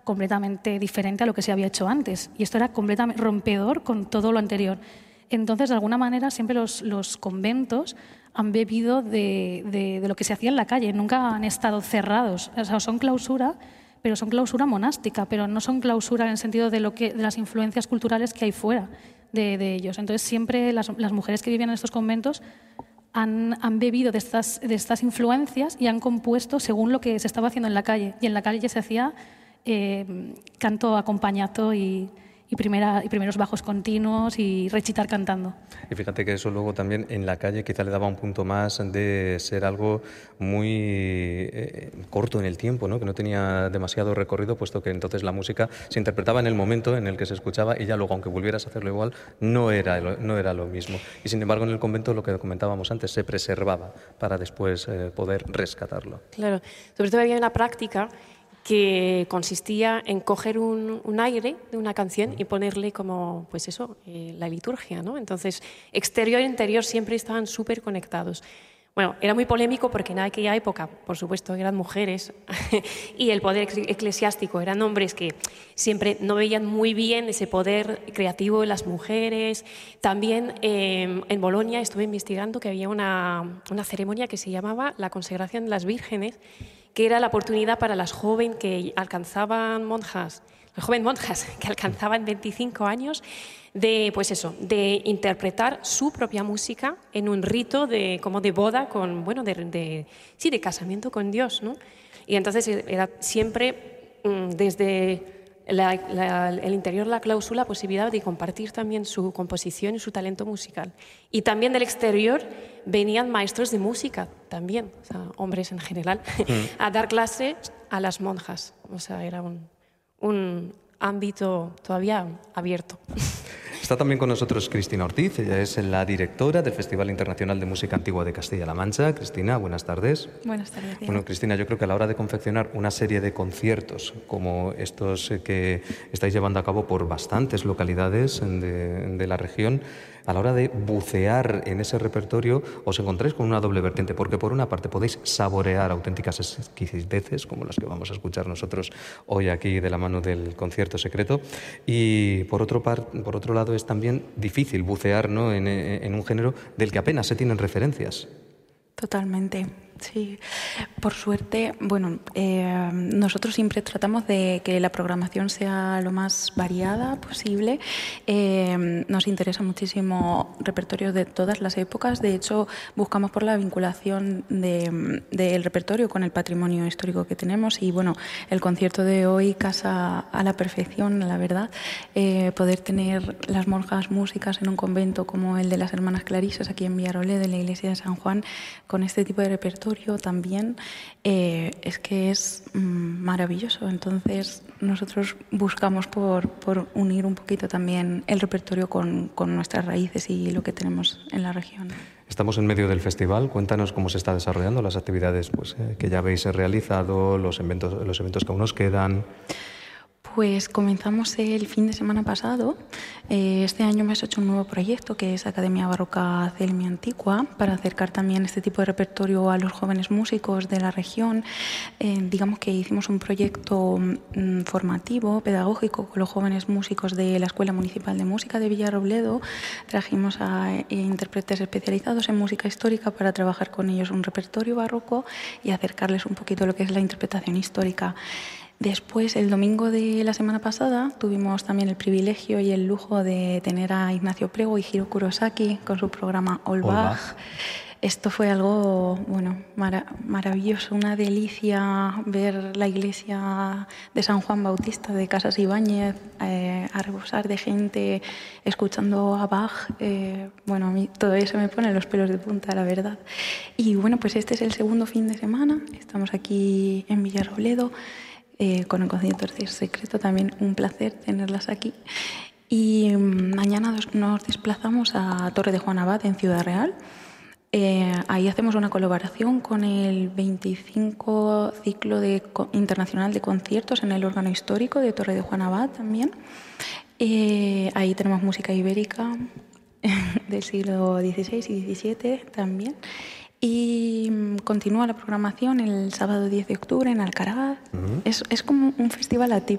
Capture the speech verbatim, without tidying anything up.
completamente diferente a lo que se había hecho antes. Y esto era completamente rompedor con todo lo anterior. Entonces, de alguna manera, siempre los, los conventos han bebido de, de, de lo que se hacía en la calle. Nunca han estado cerrados. O sea, son clausura, pero son clausura monástica, pero no son clausura en el sentido de, lo que, de las influencias culturales que hay fuera de, de ellos. Entonces, siempre las, las mujeres que vivían en estos conventos han, han bebido de estas, de estas influencias y han compuesto según lo que se estaba haciendo en la calle. Y en la calle ya se hacía eh, canto acompañado y... Y, primera, y primeros bajos continuos y recitar cantando. Y fíjate que eso luego también en la calle quizá le daba un punto más de ser algo muy eh, corto en el tiempo, ¿no? Que no tenía demasiado recorrido, puesto que entonces la música se interpretaba en el momento en el que se escuchaba y ya luego, aunque volvieras a hacerlo igual, no era, no era lo mismo. Y sin embargo en el convento, lo que comentábamos antes, se preservaba para después eh, poder rescatarlo. Claro, sobre todo había una práctica que consistía en coger un, un aire de una canción y ponerle como, pues eso, eh, la liturgia, ¿no? Entonces, exterior e interior siempre estaban súper conectados. Bueno, era muy polémico porque en aquella época, por supuesto, eran mujeres y el poder eclesiástico eran hombres que siempre no veían muy bien ese poder creativo de las mujeres. También eh, en Bolonia estuve investigando que había una, una ceremonia que se llamaba la consagración de las vírgenes, que era la oportunidad para las jóvenes que alcanzaban monjas, las jóvenes monjas que alcanzaban veinticinco años, de, pues eso, de interpretar su propia música en un rito de, como de boda, con, bueno, de, de, sí, de casamiento con Dios, ¿no? Y entonces era siempre desde la, la, el interior de la cláusula la posibilidad de compartir también su composición y su talento musical. Y también del exterior venían maestros de música también, o sea, hombres en general, mm. a dar clases a las monjas. O sea, era un, un ámbito todavía abierto. Está también con nosotros Cristina Ortiz, ella es la directora del Festival Internacional de Música Antigua de Castilla-La Mancha. Cristina, buenas tardes. Buenas tardes. Diego. Bueno, Cristina, yo creo que a la hora de confeccionar una serie de conciertos como estos que estáis llevando a cabo por bastantes localidades de, de la región, a la hora de bucear en ese repertorio os encontráis con una doble vertiente, porque por una parte podéis saborear auténticas exquisiteces, como las que vamos a escuchar nosotros hoy aquí de la mano del Concierto Secreto, y por otro, par, por otro lado es también difícil bucear, ¿no?, en, en un género del que apenas se tienen referencias. Totalmente. Sí, por suerte, bueno, eh, nosotros siempre tratamos de que la programación sea lo más variada posible. Eh, nos interesa muchísimo repertorio de todas las épocas. De hecho, buscamos por la vinculación de, del repertorio con el patrimonio histórico que tenemos. Y bueno, el concierto de hoy casa a la perfección, la verdad. Eh, poder tener las monjas músicas en un convento como el de las Hermanas Clarisas aquí en Villarrobledo, de la iglesia de San Juan, con este tipo de repertorio también, eh, es que es mmm, maravilloso. Entonces nosotros buscamos por, por unir un poquito también el repertorio con, con nuestras raíces y lo que tenemos en la región. Estamos en medio del festival. Cuéntanos cómo se está desarrollando, las actividades pues, eh, que ya habéis realizado, los eventos, los eventos que aún nos quedan. Pues comenzamos el fin de semana pasado. Este año hemos hecho un nuevo proyecto que es Academia Barroca Celmi Antigua, para acercar también este tipo de repertorio a los jóvenes músicos de la región. Eh, digamos que hicimos un proyecto mm, formativo, pedagógico, con los jóvenes músicos de la Escuela Municipal de Música de Villarrobledo. Trajimos a eh, intérpretes especializados en música histórica para trabajar con ellos un repertorio barroco y acercarles un poquito lo que es la interpretación histórica. Después, el domingo de la semana pasada, tuvimos también el privilegio y el lujo de tener a Ignacio Prego y Hiro Kurosaki con su programa All Bach. Esto fue algo, bueno, mara maravilloso, una delicia ver la iglesia de San Juan Bautista de Casas Ibáñez eh, a rebosar de gente escuchando a Bach. Eh, bueno, a mí todo eso me pone los pelos de punta, la verdad. Y bueno, pues este es el segundo fin de semana. Estamos aquí en Villarrobledo. Eh, con el Concierto Secreto, también un placer tenerlas aquí. Y mañana nos desplazamos a Torre de Juan Abad en Ciudad Real. Eh, ahí hacemos una colaboración con el veinticinco ciclo de, internacional de conciertos en el órgano histórico de Torre de Juan Abad también. Eh, ahí tenemos música ibérica del siglo dieciséis y diecisiete también. Y continúa la programación el sábado diez de octubre en Alcaraz. Uh-huh. es, es como un festival atípico.